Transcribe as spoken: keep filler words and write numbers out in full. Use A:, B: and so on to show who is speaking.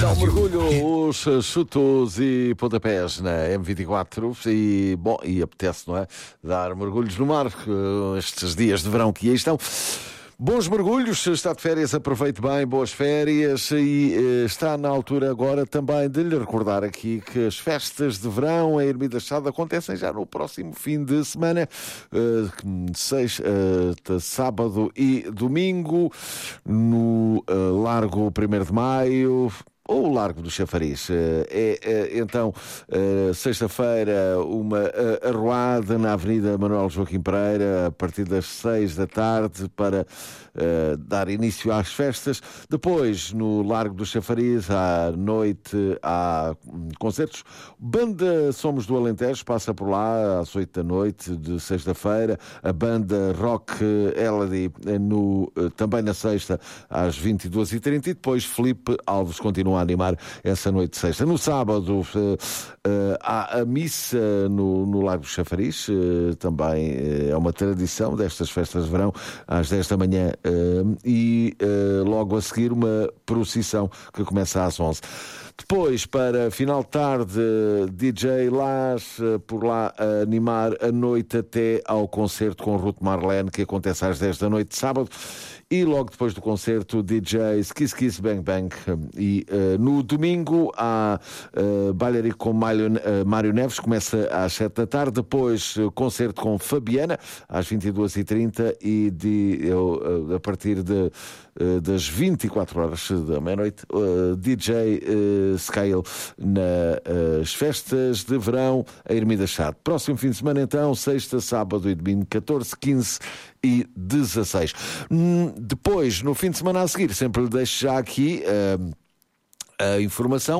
A: Dá um mergulho, os chutos e pontapés na M vinte e quatro e, bom, e apetece, não é? Dar mergulhos no mar estes dias de verão que aí estão. Bons mergulhos, se está de férias, aproveite bem, boas férias e eh, está na altura agora também de lhe recordar aqui que as festas de verão em Ermida Chade acontecem já no próximo fim de semana, eh, seis, eh, sábado e domingo, no eh, Largo primeiro de Maio, ou o Largo do Chafariz. É, é então sexta-feira uma arruada na Avenida Manuel Joaquim Pereira a partir das seis da tarde para uh, dar início às festas. Depois no Largo do Chafariz à noite há concertos. Banda Somos do Alentejo passa por lá às oito da noite de sexta-feira. A banda Rock Elodie no, também na sexta às vinte e duas e trinta e depois Filipe Alves continua a animar essa noite de sexta. No sábado uh, uh, há a missa no, no Largo do Chafariz, uh, também uh, é uma tradição destas festas de verão, às dez da manhã, uh, e uh, logo a seguir uma procissão que começa às onze. Depois, para final de tarde, D J Lás por lá a animar a noite até ao concerto com Ruth Marlene, que acontece às dez da noite de sábado. E logo depois do concerto, D Js Kiss Kiss Bang Bang. E uh, no domingo há uh, bailarico com Mário, uh, Mário Neves, começa às sete da tarde. Depois uh, concerto com Fabiana, às vinte e duas e trinta. E de, uh, a partir de, uh, das vinte e quatro horas da meia-noite, uh, D J uh, Scale nas uh, festas de verão a Ermida Chade. Próximo fim de semana, então, sexta, sábado e domingo, catorze, quinze e dezasseis. Depois, no fim de semana a seguir, sempre lhe deixo já aqui uh, a informação.